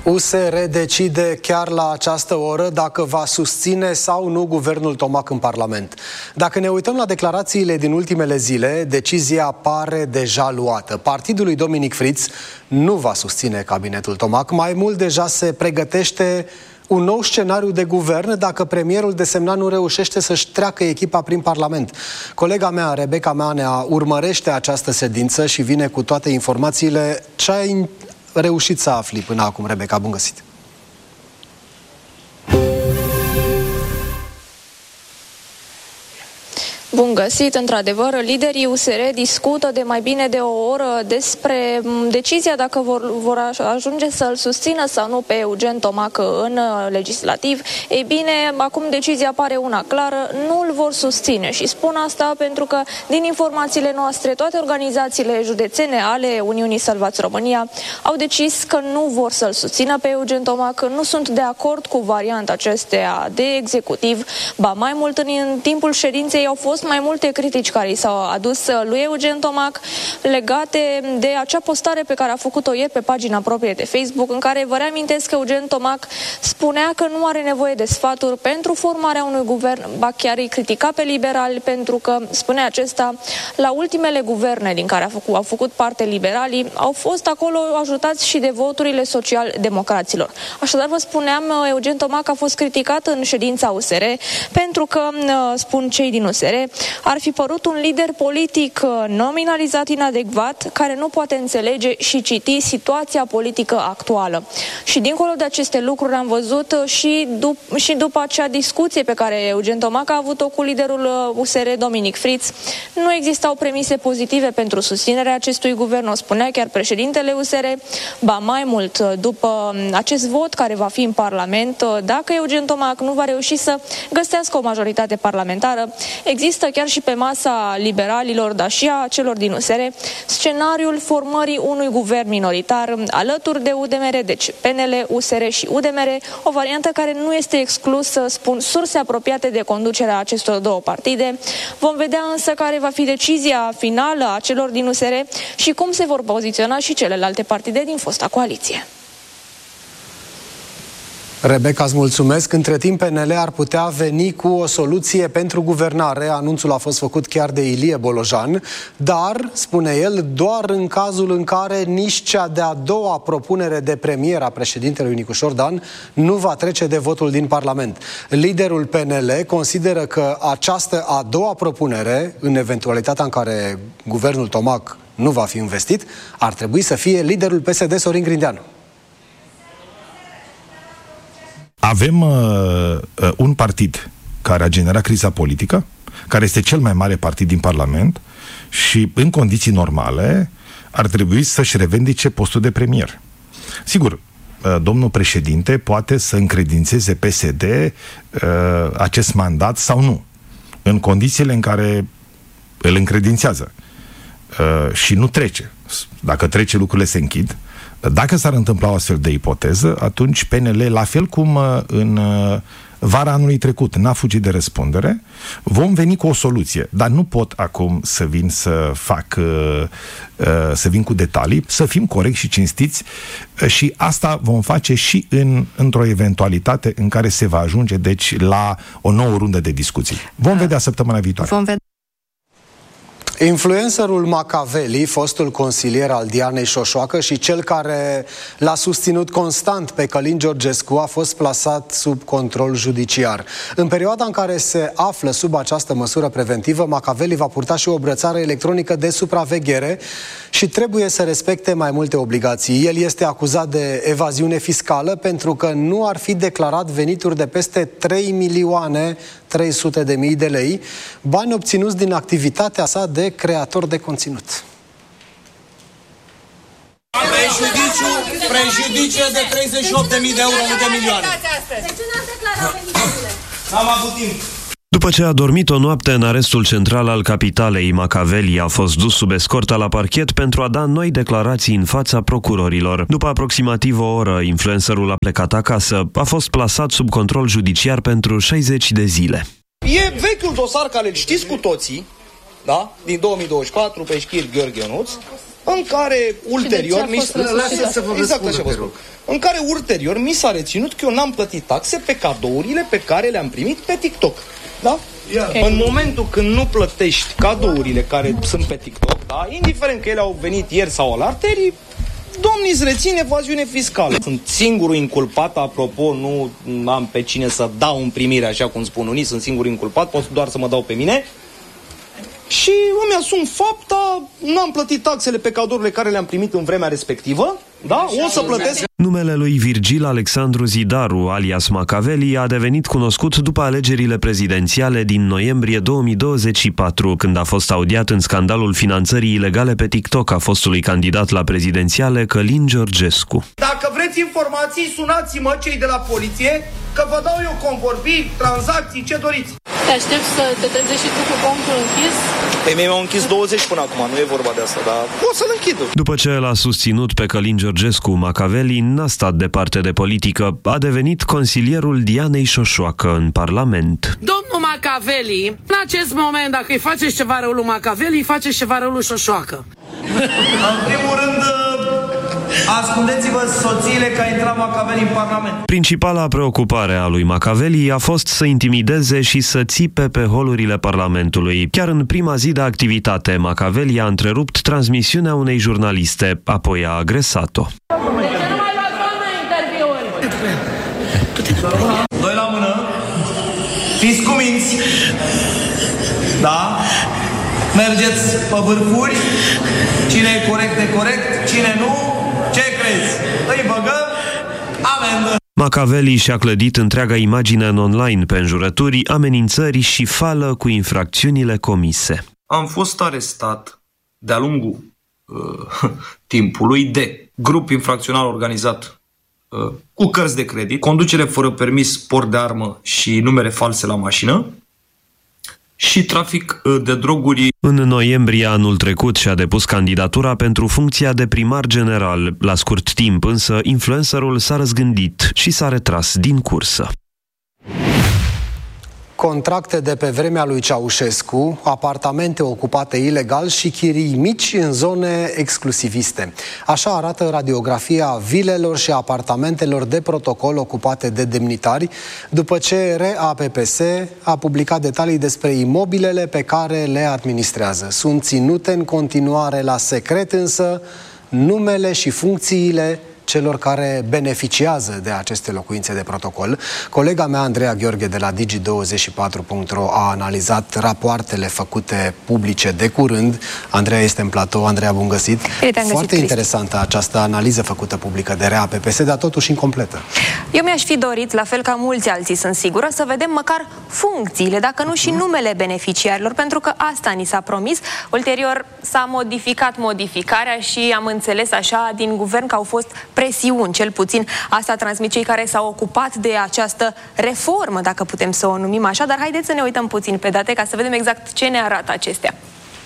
USR decide chiar la această oră dacă va susține sau nu guvernul Tomac în Parlament. Dacă ne uităm la declarațiile din ultimele zile, decizia pare deja luată. Partidul lui Dominic Fritz nu va susține cabinetul Tomac. Mai mult, deja se pregătește un nou scenariu de guvern dacă premierul desemnat nu reușește să-și treacă echipa prin Parlament. Colega mea, Rebecca Manea, urmărește această sedință și vine cu toate informațiile. Ce ai reușit să afli până acum, Rebecca? Bun găsit! Bun găsit! Într-adevăr, liderii USR discută de mai bine de o oră despre decizia dacă vor ajunge să-l susțină sau nu pe Eugen Tomac în legislativ. Ei bine, acum decizia pare una clară, nu îl vor susține și spun asta pentru că din informațiile noastre, toate organizațiile județene ale Uniunii Salvați România au decis că nu vor să-l susțină pe Eugen Tomac, nu sunt de acord cu varianta acesteia de executiv. Ba mai mult, în timpul ședinței au fost mai multe critici care i s-au adus lui Eugen Tomac legate de acea postare pe care a făcut-o ieri pe pagina proprie de Facebook, în care vă reamintesc că Eugen Tomac spunea că nu are nevoie de sfaturi pentru formarea unui guvern, ba chiar îi critica pe liberali pentru că, spunea acesta, la ultimele guverne din care au făcut parte liberalii, au fost acolo ajutați și de voturile social-democraților. Așadar, vă spuneam, Eugen Tomac a fost criticat în ședința USR pentru că, spun cei din USR, ar fi părut un lider politic nominalizat inadecvat, care nu poate înțelege și citi situația politică actuală. Și dincolo de aceste lucruri am văzut și după acea discuție pe care Eugen Tomac a avut-o cu liderul USR, Dominic Fritz, nu existau premise pozitive pentru susținerea acestui guvern, o spunea chiar președintele USR. Ba mai mult, după acest vot care va fi în Parlament, dacă Eugen Tomac nu va reuși să găsească o majoritate parlamentară, există chiar și pe masa liberalilor, dar și a celor din USR, scenariul formării unui guvern minoritar alături de UDMR, deci PNL, USR și UDMR, o variantă care nu este exclusă, spun surse apropiate de conducerea acestor două partide. Vom vedea însă care va fi decizia finală a celor din USR și cum se vor poziționa și celelalte partide din fosta coaliție. Rebecca, îți mulțumesc. Între timp, PNL ar putea veni cu o soluție pentru guvernare. Anunțul a fost făcut chiar de Ilie Bolojan, dar, spune el, doar în cazul în care nici cea de-a doua propunere de premier a președintelui Nicușor Dan nu va trece de votul din Parlament. Liderul PNL consideră că această a doua propunere, în eventualitatea în care guvernul Tomac nu va fi investit, ar trebui să fie liderul PSD, Sorin Grindeanu. Avem un partid care a generat criza politică, care este cel mai mare partid din Parlament și, în condiții normale, ar trebui să-și revendice postul de premier. Sigur, domnul președinte poate să încredințeze PSD acest mandat sau nu, în condițiile în care îl încredințează și nu trece. Dacă trece, lucrurile se închid. Dacă s-ar întâmpla o astfel de ipoteză, atunci PNL, la fel cum în vara anului trecut n-a fugit de răspundere, vom veni cu o soluție. Dar nu pot acum să vin să vin cu detalii, să fim corecți și cinstiți și asta vom face și într-o eventualitate în care se va ajunge, deci, la o nouă rundă de discuții. Vom vedea săptămâna viitoare. Influencerul Macaveli, fostul consilier al Dianei Șoșoacă și cel care l-a susținut constant pe Călin Georgescu, a fost plasat sub control judiciar. În perioada în care se află sub această măsură preventivă, Macaveli va purta și o brățară electronică de supraveghere și trebuie să respecte mai multe obligații. El este acuzat de evaziune fiscală pentru că nu ar fi declarat venituri de peste 3.300.000 de lei, bani obținuți din activitatea sa de creator de conținut. Prejudiciu de 38.000 de euro, nu de milioane. De ce n-ați declarat veniturile? N-am avut timp. După ce a dormit o noapte în arestul central al capitalei, Macaveli a fost dus sub escortă la parchet pentru a da noi declarații în fața procurorilor. După aproximativ o oră, influencerul a plecat acasă. A fost plasat sub control judiciar pentru 60 de zile. E vechiul dosar care îl știți cu toții, da? Din 2024, pe Șchir Gheorghe Ionuț, în care ulterior în care ulterior mi s-a reținut că eu n-am plătit taxe pe cadourile pe care le-am primit pe TikTok. Da? În momentul când nu plătești cadourile care sunt pe TikTok, da? Indiferent că ele au venit ieri sau alaltări, domnii îți rețin evaziune fiscală. Sunt singurul inculpat, apropo, nu am pe cine să dau în primire, așa cum spun unii, sunt singurul inculpat, pot doar să mă dau pe mine. Și îmi asum fapta, n-am plătit taxele pe cadourile care le-am primit în vremea respectivă, da? O să plătesc. Numele lui Virgil Alexandru Zidaru, alias Macaveli, a devenit cunoscut după alegerile prezidențiale din noiembrie 2024, când a fost audiat în scandalul finanțării ilegale pe TikTok a fostului candidat la prezidențiale Călin Georgescu. Dacă vreți informații, sunați-mă cei de la poliție, că vă dau eu convorbiri, tranzacții, ce doriți. Te aștept să te trezești și tu cu contul închis? Păi mie m-au închis 20 până acum, nu e vorba de asta, dar o să-l închid. După ce l-a susținut pe Călin Georgescu, Macaveli n-a stat departe de politică, a devenit consilierul Dianei Șoșoacă în Parlament. Domnul Macaveli, în acest moment, dacă îi faceți ceva rău lui Macaveli, îi faceți ceva rău lui Șoșoacă. În primul rând, ascundeți-vă soțiile că a intrat Macaveli în Parlament. Principala preocupare a lui Macaveli a fost să intimideze și să țipe pe holurile Parlamentului. Chiar în prima zi de activitate, Macaveli a întrerupt transmisiunea unei jurnaliste, apoi a agresat-o. De ce nu mai luați doamnă interviuri? Doi la mână, fiți cuminți, da? Mergeți pe vârfuri, cine e corect e corect, cine nu, ce crezi? Îi băgăm, amendă. Macaveli și-a clădit întreaga imagine în online pe înjurături, amenințări și fală cu infracțiunile comise. Am fost arestat de-a lungul timpului de grup infracțional organizat cu cărți de credit, conducere fără permis, port de armă și numere false la mașină și trafic de droguri. În noiembrie anul trecut și-a depus candidatura pentru funcția de primar general. La scurt timp însă, influencerul s-a răzgândit și s-a retras din cursă. Contracte de pe vremea lui Ceaușescu, apartamente ocupate ilegal și chirii mici în zone exclusiviste. Așa arată radiografia vilelor și apartamentelor de protocol ocupate de demnitari, după ce RAPPS a publicat detalii despre imobilele pe care le administrează. Sunt ținute în continuare la secret, însă numele și funcțiile celor care beneficiază de aceste locuințe de protocol. Colega mea, Andreea Gheorghe, de la Digi24.ro, a analizat rapoartele făcute publice de curând. Andreea este în platou. Andreea, bun găsit! Foarte interesantă această analiză făcută publică de RAPPS, dar totuși incompletă. Eu mi-aș fi dorit, la fel ca mulți alții, sunt sigură, să vedem măcar funcțiile, dacă nu și numele beneficiarilor, pentru că asta ni s-a promis. Ulterior s-a modificat modificarea și am înțeles așa din guvern că au fost presiuni, cel puțin asta transmit cei care s-au ocupat de această reformă, dacă putem să o numim așa, dar haideți să ne uităm puțin pe date ca să vedem exact ce ne arată acestea.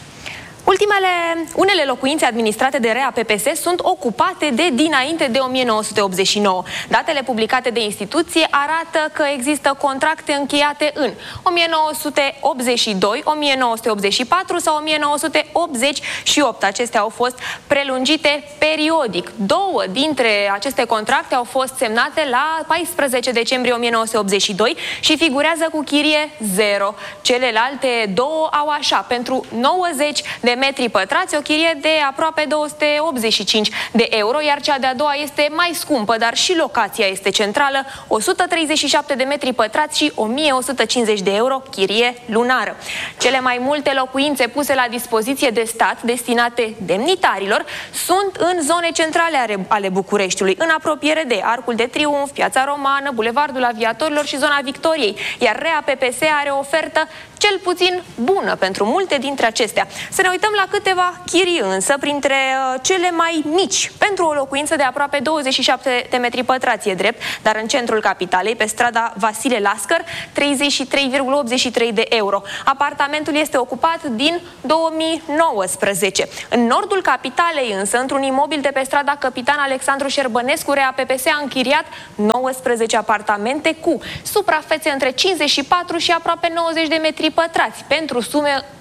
Unele locuințe administrate de RAPPS sunt ocupate de dinainte de 1989. Datele publicate de instituție arată că există contracte încheiate în 1982, 1984 sau 1988. Acestea au fost prelungite periodic. Două dintre aceste contracte au fost semnate la 14 decembrie 1982 și figurează cu chirie 0. Celelalte două au așa, pentru 90 de metri pătrați, o chirie de aproape 285 de euro, iar cea de-a doua este mai scumpă, dar și locația este centrală, 137 de metri pătrați și 1150 de euro chirie lunară. Cele mai multe locuințe puse la dispoziție de stat, destinate demnitarilor, sunt în zone centrale ale Bucureștiului, în apropiere de Arcul de Triunf, Piața Romană, Bulevardul Aviatorilor și zona Victoriei, iar RAPPS are o ofertă cel puțin bună pentru multe dintre acestea. Să ne uităm la câteva chirii însă, printre cele mai mici. Pentru o locuință de aproape 27 de metri pătrați, e drept, dar în centrul capitalei, pe strada Vasile Lascăr, 33,83 de euro. Apartamentul este ocupat din 2019. În nordul capitalei însă, într-un imobil de pe strada Capitan Alexandru Șerbănescu, RAPPS a închiriat 19 apartamente cu suprafețe între 54 și aproape 90 de metri pătrați, pentru sume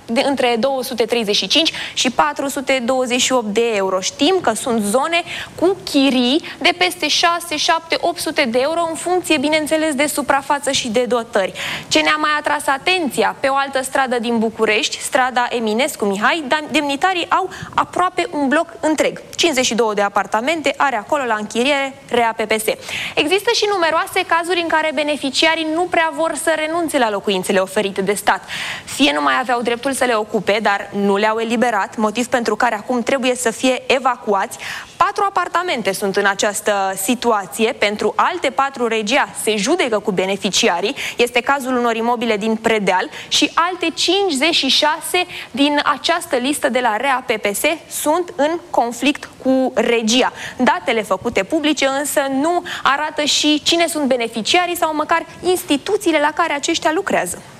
între 235 și 428 de euro. Știm că sunt zone cu chirii de peste 6, 7, 800 de euro în funcție, bineînțeles, de suprafață și de dotări. Ce ne-a mai atras atenția? Pe o altă stradă din București, strada Eminescu Mihai, demnitarii au aproape un bloc întreg. 52 de apartamente are acolo la închiriere RAPPS. Există și numeroase cazuri în care beneficiarii nu prea vor să renunțe la locuințele oferite de stat. Fie nu mai aveau dreptul să le ocupe, dar nu le-au eliberat, motiv pentru care acum trebuie să fie evacuați. 4 apartamente sunt în această situație. Pentru alte 4 regia se judecă cu beneficiarii. Este cazul unor imobile din Predeal și alte 56 din această listă de la RAPPS sunt în conflict cu regia. Datele făcute publice însă nu arată și cine sunt beneficiarii sau măcar instituțiile la care aceștia lucrează.